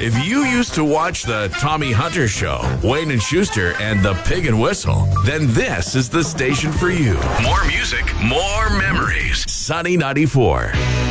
If you used to watch the Tommy Hunter Show, Wayne and Schuster, and the Pig and Whistle, then this is the station for you. More music, more memories. Sunny 94.